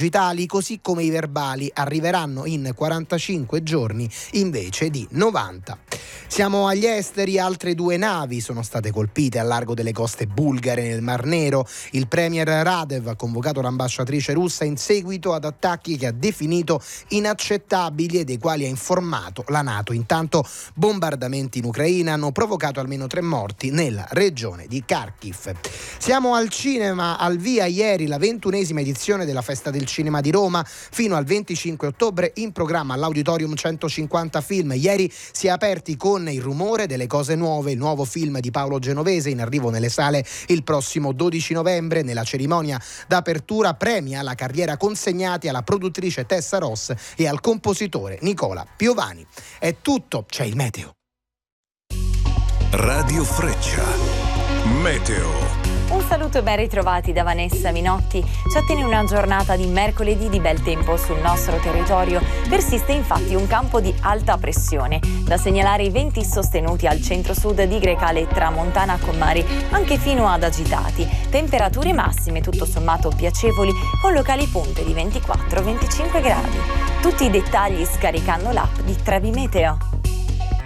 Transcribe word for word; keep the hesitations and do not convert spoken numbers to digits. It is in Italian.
digitali, così come i verbali arriveranno in quarantacinque giorni invece di novanta. Siamo agli esteri, altre due navi sono state colpite al largo delle coste bulgare nel Mar Nero. Il premier Radev ha convocato l'ambasciatrice russa in seguito ad attacchi che ha definito inaccettabili e dei quali ha informato la NATO. Intanto bombardamenti in Ucraina hanno provocato almeno tre morti nella regione di Kharkiv. Siamo al cinema, al via ieri la ventunesima edizione della Festa del Cinema di Roma. Fino al venticinque ottobre in programma all'Auditorium centocinquanta film. Ieri si è aperti con Il rumore delle cose nuove, il nuovo film di Paolo Genovese, in arrivo nelle sale il prossimo dodici novembre. Nella cerimonia d'apertura premia la carriera consegnati alla produttrice Tessa Ross e al compositore Nicola Piovani. È tutto, c'è il meteo. Radio Freccia, meteo. Un saluto e ben ritrovati da Vanessa Minotti. Ci attiene una giornata di mercoledì di bel tempo sul nostro territorio. Persiste infatti un campo di alta pressione. Da segnalare i venti sostenuti al centro-sud di Grecale e Tramontana con mari anche fino ad agitati. Temperature massime tutto sommato piacevoli con locali punte di ventiquattro venticinque gradi. Tutti i dettagli scaricando l'app di Trebi Meteo.